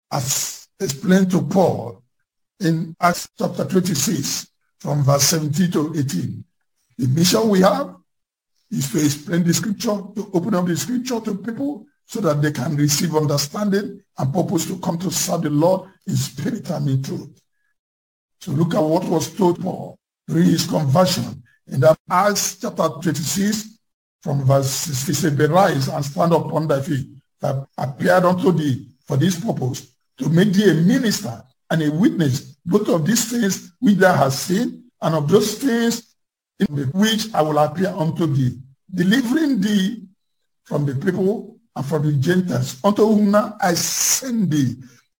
as explained to Paul in Acts chapter 26 from verse 17 to 18. The mission we have is to explain the scripture, to open up the scripture to people so that they can receive understanding and purpose to come to serve the Lord in spirit and in truth. So look at what was told Paul during his conversion in that Acts chapter 26 from verse 66. But rise and stand upon thy feet, that appeared unto thee for this purpose, to make thee a minister and a witness both of these things which thou hast seen and of those things in which I will appear unto thee, delivering thee from the people and from the Gentiles, unto whom now I send thee.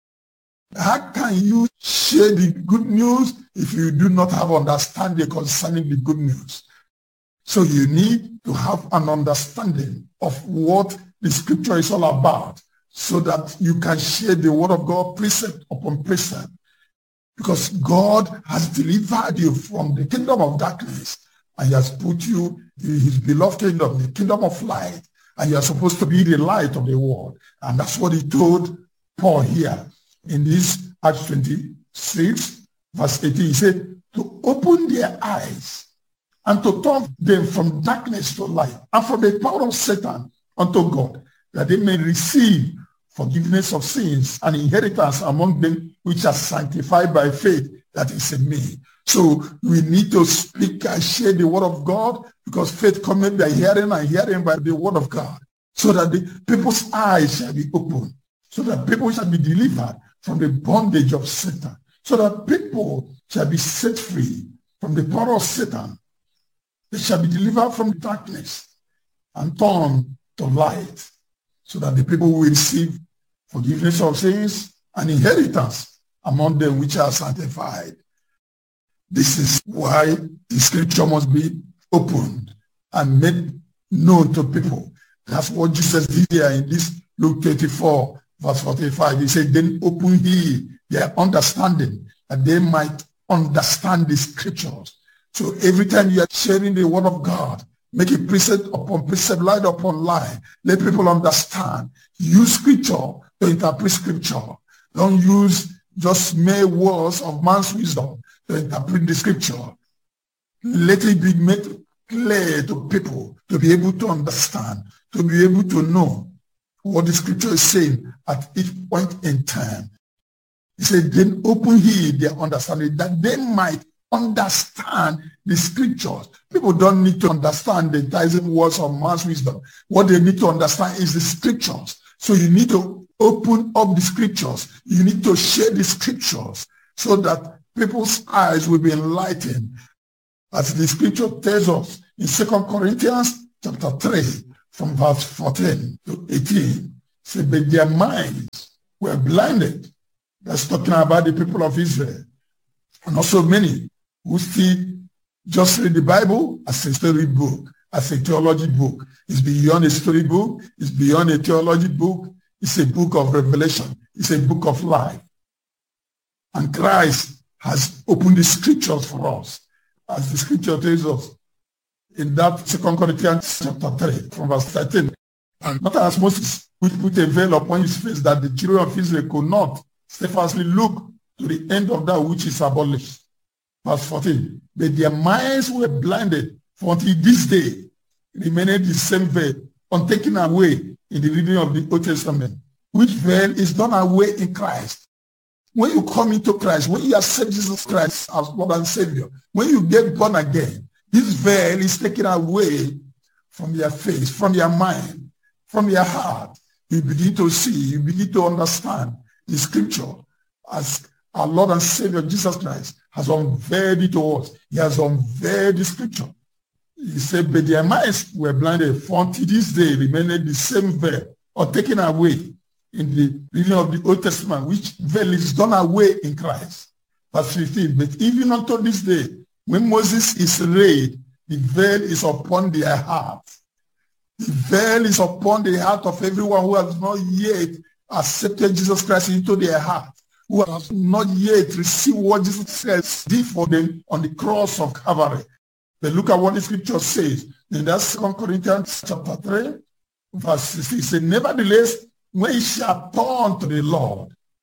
How can you share the good news if you do not have understanding concerning the good news? So you need to have an understanding of what the scripture is all about so that you can share the word of God precept upon precept. Because God has delivered you from the kingdom of darkness and he has put you in his beloved kingdom, the kingdom of light, and you are supposed to be the light of the world. And that's what he told Paul here in this Acts 26, verse 18. He said, to open their eyes and to turn them from darkness to light and from the power of Satan unto God, that they may receive forgiveness of sins and inheritance among them which are sanctified by faith that is in me. So we need to speak and share the word of God, because faith cometh by hearing and hearing by the word of God, so that the people's eyes shall be opened, so that people shall be delivered from the bondage of Satan, so that people shall be set free from the power of Satan. They shall be delivered from darkness and turned to light, so that the people will receive forgiveness of sins and inheritance among them which are sanctified. This is why the scripture must be opened and made known to people. That's what Jesus did here in this Luke 24, verse 45. He said, then open ye their understanding, that they might understand the scriptures. So every time you are sharing the word of God, make it precept upon precept, line upon line. Let people understand. Use scripture to interpret scripture. Don't use just mere words of man's wisdom to interpret the scripture. Let it be made clear to people to be able to understand, to be able to know what the scripture is saying at each point in time. He said, then open ye their understanding, that they might understand the scriptures. People don't need to understand the enticing words of man's wisdom. What they need to understand is the scriptures. So you need to open up the scriptures. You need to share the scriptures so that people's eyes will be enlightened. As the scripture tells us in 2 Corinthians chapter 3, from verse 14 to 18, say, but their minds were blinded. That's talking about the people of Israel. And also many who still just read the Bible as a story book, as a theology book. It's beyond a story book. It's beyond a theology book. It's a book of revelation. It's a book of life. And Christ has opened the scriptures for us, as the scripture tells us in that 2 Corinthians chapter 3, from verse 13. And not as Moses, which put a veil upon his face, that the children of Israel could not steadfastly look to the end of that which is abolished. Verse 14. But their minds were blinded, for until this day remained the same veil, untaken away in the reading of the Old Testament, which veil is done away in Christ. When you come into Christ, when you accept Jesus Christ as Lord and Savior, when you get born again, this veil is taken away from your face, from your mind, from your heart. You begin to see, you begin to understand the scripture as our Lord and Savior Jesus Christ has unveiled it to us. He has unveiled the scripture. He said, but their minds were blinded, for until this day remained the same veil, or taken away in the reading of the Old Testament, which veil is done away in Christ. Verse 15, but even unto this day, when Moses is read, the veil is upon their heart. The veil is upon the heart of everyone who has not yet accepted Jesus Christ into their heart, who has not yet received what Jesus Christ did for them on the cross of Calvary. But look at what the scripture says. In that 2 Corinthians chapter 3, verse 16, it says, nevertheless, when ye shall turn to the Lord,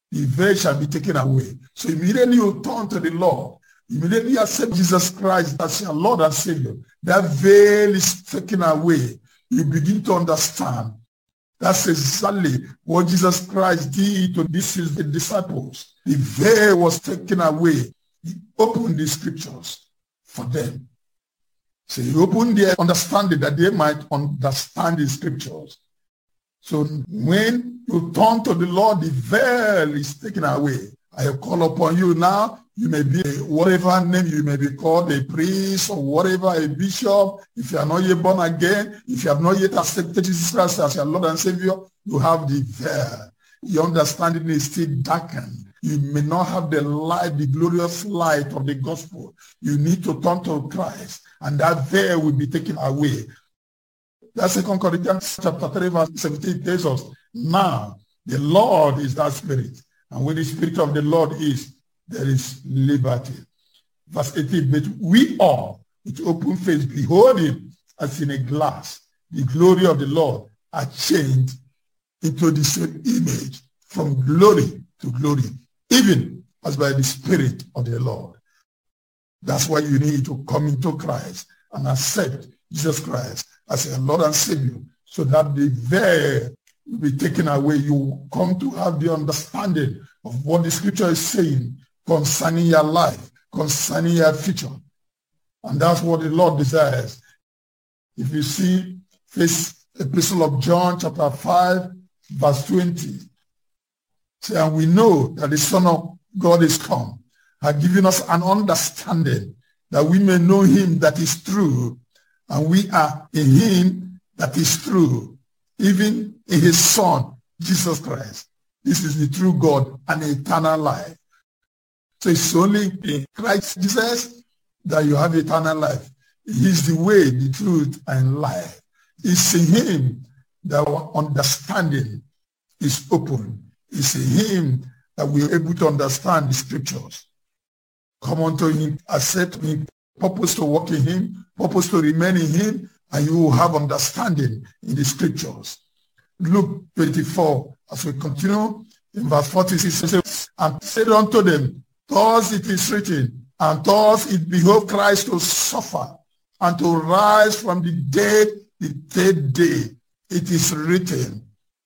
the veil shall be taken away. So immediately you turn to the Lord, immediately accept Jesus Christ as your Lord and Savior, that veil is taken away. You begin to understand. That's exactly what Jesus Christ did to these disciples. The veil was taken away. He opened the scriptures for them. So he opened their understanding that they might understand the scriptures. So when you turn to the Lord, the veil is taken away. I call upon you now. You may be whatever name you may be called, a priest or whatever, a bishop. If you are not yet born again, if you have not yet accepted Jesus Christ as your Lord and Savior, you have the veil. Your understanding is still darkened. You may not have the light, the glorious light of the gospel. You need to turn to Christ, and that veil will be taken away. That's 2 Corinthians chapter 3, verse 17 tells us, now the Lord is that Spirit, and when the Spirit of the Lord is, there is liberty. Verse 18, but we all, with open face, behold him as in a glass, the glory of the Lord are changed into the same image, from glory to glory, even as by the Spirit of the Lord. That's why you need to come into Christ and accept Jesus Christ as your Lord and Savior, so that the veil will be taken away. You come to have the understanding of what the scripture is saying concerning your life, concerning your future. And that's what the Lord desires. If you see this epistle of John chapter 5, verse 20, say, and we know that the Son of God is come, has given us an understanding that we may know him that is true, and we are in him that is true, even in his Son, Jesus Christ. This is the true God and eternal life. So it's only in Christ Jesus that you have eternal life. He is the way, the truth, and life. It's in him that our understanding is open. It's in him that we are able to understand the scriptures. Come unto him, accept him, purpose to walk in him, purpose to remain in him, and you will have understanding in the scriptures. Luke 24, as we continue in verse 46, it says, and said unto them, thus it is written, and thus it behoved Christ to suffer, and to rise from the dead the third day. It is written.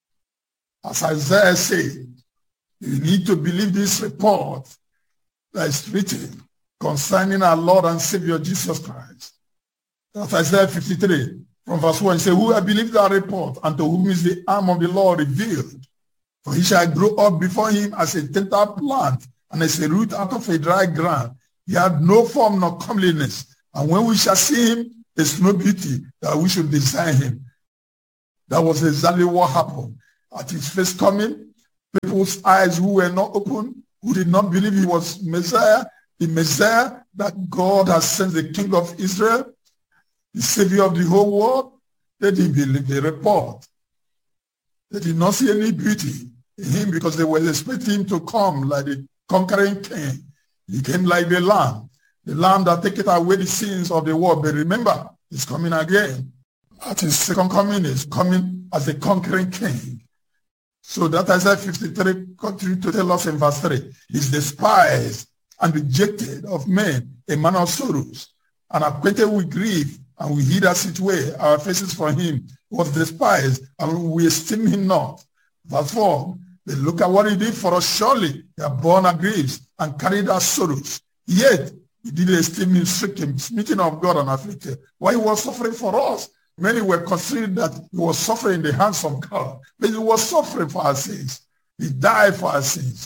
As Isaiah said, you need to believe this report that is written concerning our Lord and Savior Jesus Christ. That's Isaiah 53, from verse 1. It says, who have believed that report, and to whom is the arm of the Lord revealed? For he shall grow up before him as a tender plant, and as a root out of a dry ground. He had no form nor comeliness, and when we shall see him, there's no beauty that we should desire him. That was exactly what happened. At his first coming, people's eyes who were not open, who did not believe he was Messiah, the Messiah that God has sent, the King of Israel, the Savior of the whole world, they didn't believe the report. They did not see any beauty in him because they were expecting him to come like the conquering king. He came like the lamb that taketh away the sins of the world. But remember, he's coming again. At his second coming, he's coming as the conquering king. So that Isaiah 53 continues to tell us in verse 3, he's despised and rejected of men, a man of sorrows, and acquainted with grief, and we hid as it were our faces from him. He was despised, and we esteem him not. Verse 4, but look at what he did for us. Surely he had borne our griefs and carried our sorrows. Yet he did esteem him stricken, smitten of God, and afflicted. Why he was suffering for us? Many were considering that he was suffering in the hands of God, but he was suffering for our sins. He died for our sins.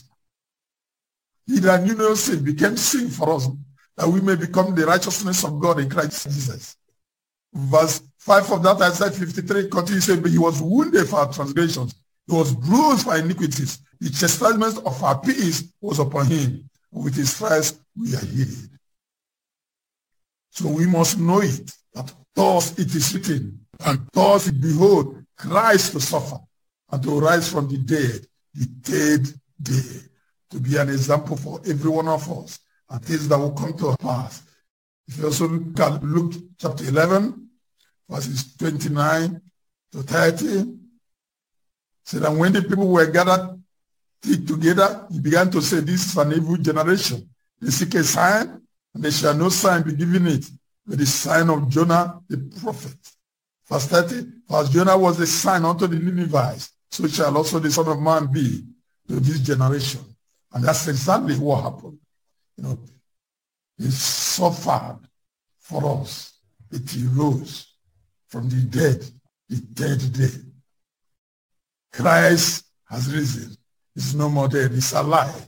He that knew no sin became sin for us, that we may become the righteousness of God in Christ Jesus. Verse 5 of that Isaiah 53 continues saying, but he was wounded for our transgressions. He was bruised for iniquities. The chastisement of our peace was upon him. With his stripes we are healed. So we must know it, that thus it is written, and thus it behold Christ to suffer, and to rise from the dead the third day, to be an example for every one of us, and things that will come to pass. If you also look at Luke chapter 11, verses 29 to 30, said, and when the people were gathered stick together, he began to say, this is an evil generation. They seek a sign, and there shall no sign be given it, but the sign of Jonah the prophet. Verse 30, for as Jonah was a sign unto the Ninevites, so shall also the Son of Man be to this generation. And that's exactly what happened. He suffered for us, but he rose from the dead the third day. Christ has risen. He's no more dead. He's alive.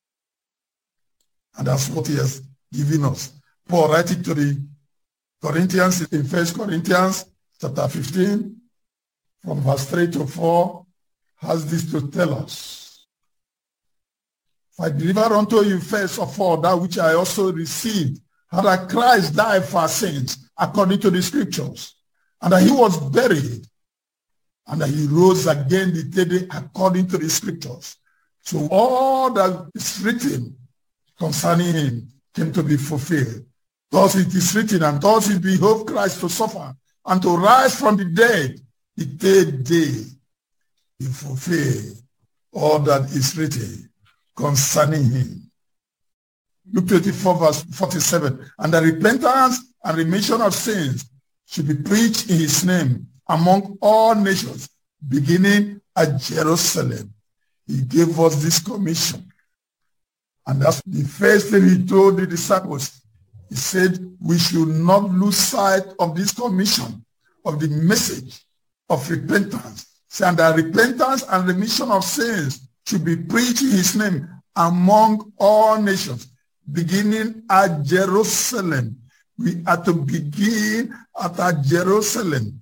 And that's what he has given us. Paul writing to the Corinthians in 1 Corinthians chapter 15, from verse 3 to 4, has this to tell us. For I delivered unto you first of all that which I also received, how that Christ died for our sins, according to the scriptures, and that he was buried, and that he rose again the third day, according to the scriptures. So all that is written concerning him came to be fulfilled. Thus it is written, and thus it behoved Christ to suffer and to rise from the dead the third day. He fulfilled all that is written concerning him. Luke 24 verse 47, and the repentance and remission of sins should be preached in his name among all nations, beginning at Jerusalem. He gave us this commission. And that's the first thing he told the disciples. He said, we should not lose sight of this commission, of the message of repentance. And that repentance and remission of sins should be preached in his name among all nations, beginning at Jerusalem. We are to begin at Jerusalem.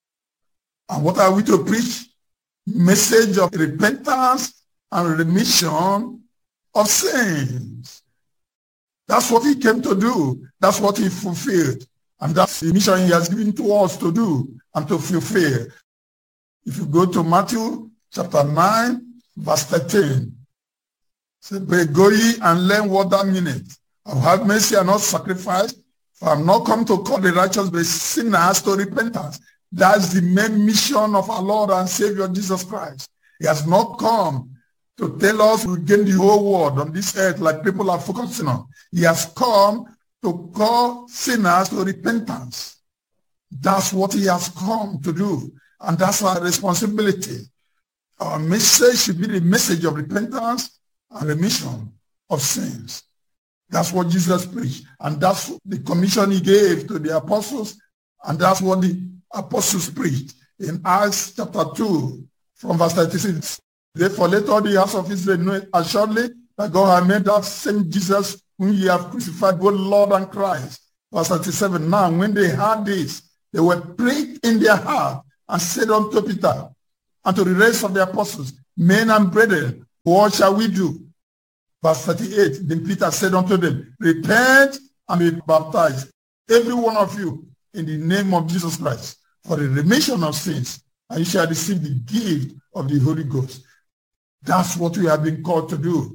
And what are we to preach? Message of repentance and remission of sins. That's what he came to do. That's what he fulfilled. And that's the mission he has given to us to do and to fulfill. If you go to Matthew chapter 9, verse 13, say, but go ye and learn what that meaneth. I will have mercy and not sacrifice, for I am not come to call the righteous, but sinners to repentance. That's the main mission of our Lord and Savior Jesus Christ. He has not come to tell us we gain the whole world on this earth like people are focusing on. He has come to call sinners to repentance. That's what he has come to do. And that's our responsibility. Our message should be the message of repentance and remission of sins. That's what Jesus preached. And that's the commission he gave to the apostles. And that's what the apostles preached in Acts chapter 2 from verse 36. Therefore let all the house of Israel know assuredly that God hath made that same Jesus whom ye have crucified, both Lord and Christ. Verse 37. Now when they heard this, they were pricked in their heart and said unto Peter and to the rest of the apostles, men and brethren, what shall we do? Verse 38. Then Peter said unto them, repent and be baptized, every one of you, in the name of Jesus Christ, for the remission of sins, and you shall receive the gift of the Holy Ghost. That's what we have been called to do,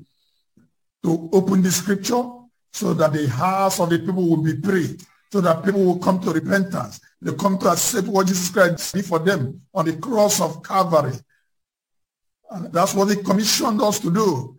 to open the scripture so that the hearts of the people will be preached, so that people will come to repentance. They come to accept what Jesus Christ did for them on the cross of Calvary. And that's what he commissioned us to do.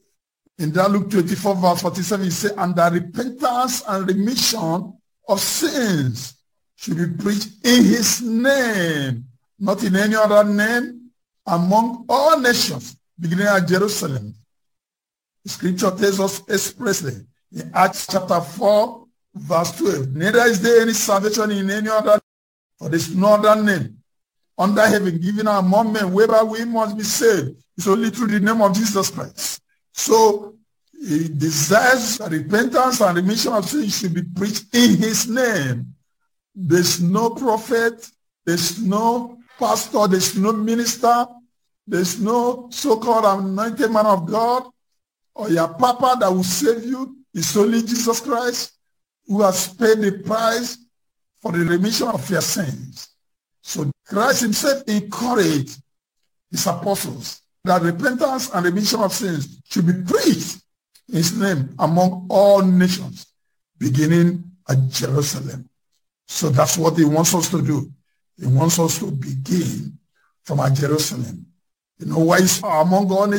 In that Luke 24 verse 47, he said, and the repentance and remission of sins should be preached in his name, not in any other name, among all nations, beginning at Jerusalem. The scripture tells us expressly in Acts chapter 4, verse 12, neither is there any salvation in any other, for there is no other name under heaven given among men whereby we must be saved. It's only through the name of Jesus Christ. So he desires that repentance and remission of sins should be preached in his name. There's no prophet, there's no pastor, there's no minister, there's no so-called anointed man of God or your papa that will save you. It's only Jesus Christ who has paid the price for the remission of your sins. So Christ himself encouraged his apostles that repentance and remission of sins should be preached in his name among all nations, beginning at Jerusalem. So that's what he wants us to do. He wants us to begin from at Jerusalem. You know why it's among all nations?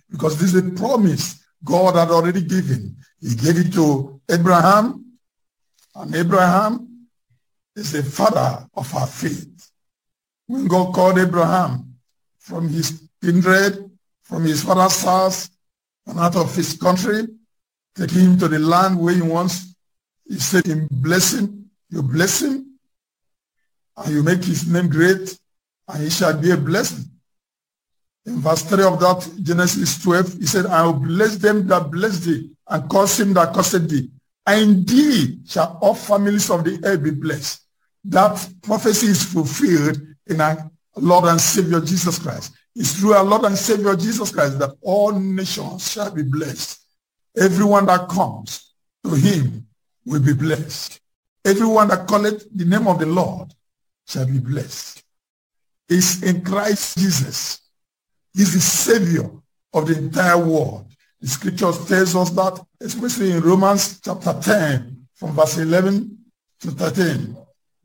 because this is a promise God had already given. He gave it to Abraham, and Abraham is the father of our faith. When God called Abraham from his kindred, from his father's house, and out of his country, taking him to the land where he wants, he said, in blessing, you bless him, and you make his name great, and he shall be a blessing. In verse 3 of that Genesis 12, he said, I will bless them that bless thee, and curse him that curseth thee. And in thee shall all families of the earth be blessed. That prophecy is fulfilled in our Lord and Savior Jesus Christ. It's through our Lord and Savior Jesus Christ that all nations shall be blessed. Everyone that comes to him will be blessed. Everyone that calleth the name of the Lord shall be blessed. It's in Christ Jesus. He's the Savior of the entire world. The scriptures tells us that, especially in Romans chapter 10, from verse 11 to 13.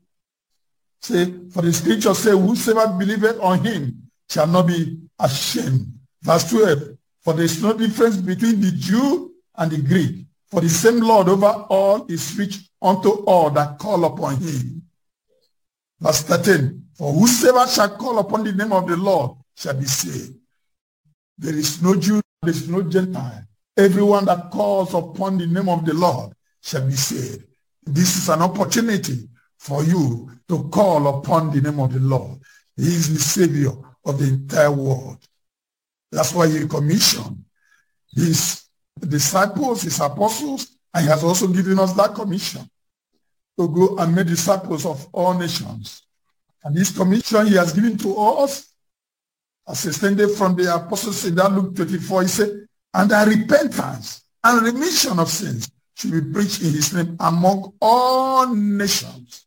Say, for the scriptures say, whosoever believeth on him shall not be ashamed. Verse 12, for there is no difference between the Jew and the Greek, for the same Lord over all is rich unto all that call upon him. Verse 13, for whosoever shall call upon the name of the Lord shall be saved. There is no Jew, there is no Gentile. Everyone that calls upon the name of the Lord shall be saved. This is an opportunity for you to call upon the name of the Lord. He is the Savior of the entire world. That's why he commissioned his disciples, his apostles, and he has also given us that commission to go and make disciples of all nations. And this commission he has given to us, as extended from the apostles in that Luke 24, he said, and that repentance and remission of sins should be preached in his name among all nations,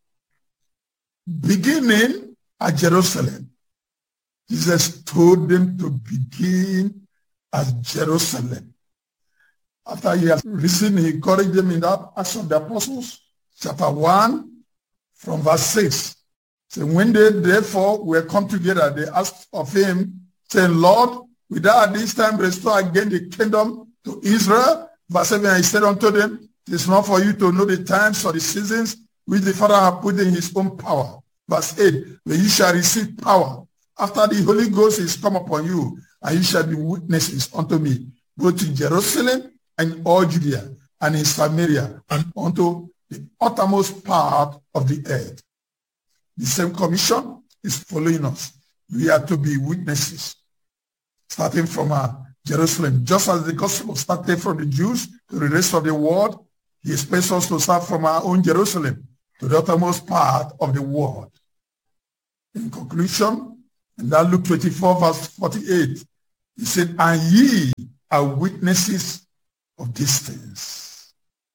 beginning at Jerusalem. Jesus told them to begin at Jerusalem. After he has risen, he encouraged them in that Acts of the Apostles, chapter 1, from verse 6. So when they therefore were come together, they asked of him, saying, Lord, wilt thou at this time restore again the kingdom to Israel? Verse 7, he said unto them, it is not for you to know the times or the seasons which the Father hath put in his own power. Verse 8, but you shall receive power after the Holy Ghost is come upon you, and you shall be witnesses unto me, both in Jerusalem and all Judea, and in Samaria, and unto the uttermost part of the earth. The same commission is following us. We are to be witnesses, starting from Jerusalem. Just as the gospel started from the Jews to the rest of the world, he expects us to start from our own Jerusalem to the uttermost part of the world. In conclusion, in that Luke 24, verse 48, he said, and ye are witnesses of these things.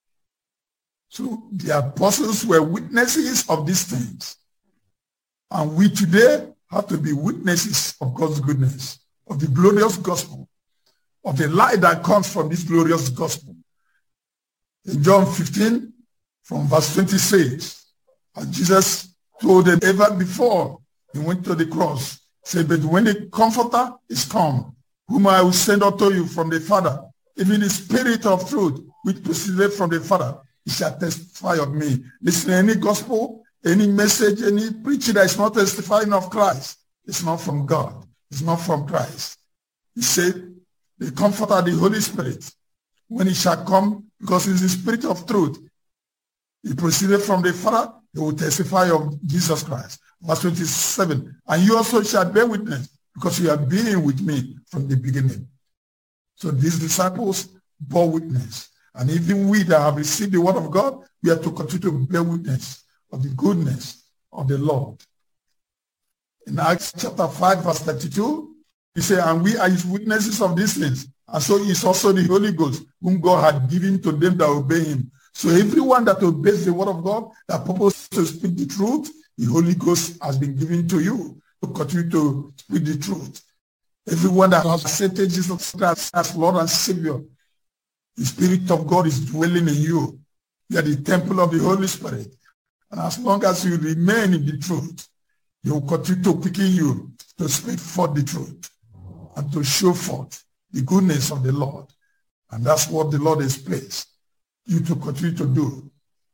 So the apostles were witnesses of these things. And we today have to be witnesses of God's goodness, of the glorious gospel, of the light that comes from this glorious gospel. In John 15, from verse 26, and Jesus told them ever before he went to the cross, said, but when the Comforter is come, whom I will send unto you from the Father, even the Spirit of truth, which proceeded from the Father, he shall testify of me. Listen, any gospel, any message, any preaching that is not testifying of Christ, it's not from God. It's not from Christ. He said, the Comforter, the Holy Spirit, when he shall come, because he is the Spirit of truth, he proceeded from the Father, he will testify of Jesus Christ. Verse 27, and you also shall bear witness, because you have been with me from the beginning. So these disciples bore witness. And even we that have received the word of God, we have to continue to bear witness of the goodness of the Lord. In Acts chapter 5, verse 32, he said, and we are his witnesses of these things. And so is also the Holy Ghost, whom God had given to them that obey him. So everyone that obeys the word of God, that purposes to speak the truth, the Holy Ghost has been given to you to continue to speak the truth. Everyone that has accepted Jesus Christ as Lord and Savior, the Spirit of God is dwelling in you. You are the temple of the Holy Spirit. And as long as you remain in the truth, he will continue to quicken you to speak forth the truth and to show forth the goodness of the Lord. And that's what the Lord has placed you to continue to do,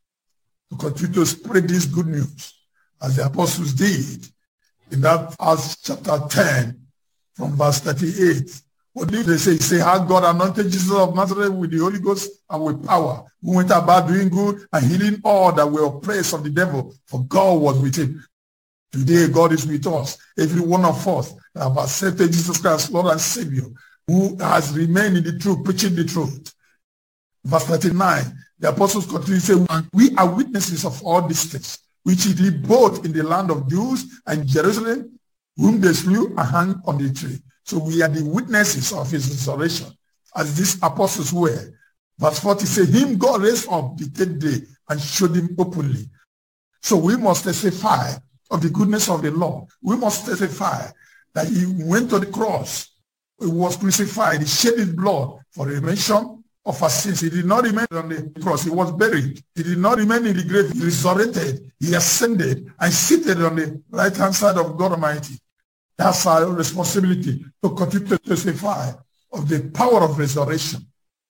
to continue to spread this good news, as the apostles did in that Acts chapter 10 from verse 38. What did they say? He said, how God anointed Jesus of Nazareth with the Holy Ghost and with power, who went about doing good and healing all that were oppressed of the devil, for God was with him. Today, God is with us. Every one of us that have accepted Jesus Christ, Lord and Savior, who has remained in the truth, preaching the truth. Verse 39, the apostles continue to say, we are witnesses of all these things, which he did both in the land of Jews and Jerusalem, whom they slew and hung on the tree. So we are the witnesses of his resurrection, as these apostles were. Verse 40 says, him God raised up the third day and showed him openly. So we must testify of the goodness of the Lord. We must testify that he went to the cross, he was crucified, he shed his blood for remission of our sins. He did not remain on the cross, he was buried. He did not remain in the grave, he resurrected, he ascended and seated on the right-hand side of God Almighty. That's our responsibility, to continue to testify of the power of resurrection,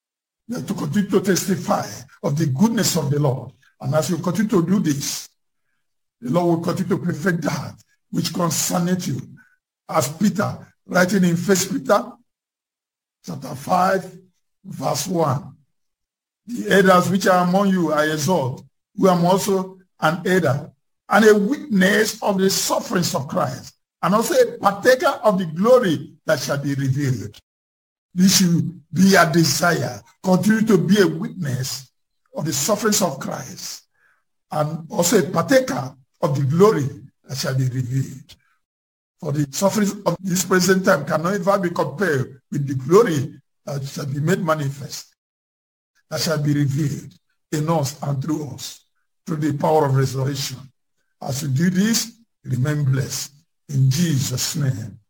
to continue to testify of the goodness of the Lord. And as you continue to do this, the Lord will continue to perfect that which concerneth you. As Peter, writing in 1 Peter chapter 5, verse 1, the elders which are among you I exhort, who am also an elder and a witness of the sufferings of Christ, and also a partaker of the glory that shall be revealed. This should be a desire. Continue to be a witness of the sufferings of Christ, and also a partaker of the glory that shall be revealed. For the sufferings of this present time cannot ever be compared with the glory that shall be made manifest, that shall be revealed in us and through us, through the power of resurrection. As you do this, remain blessed. In Jesus' name.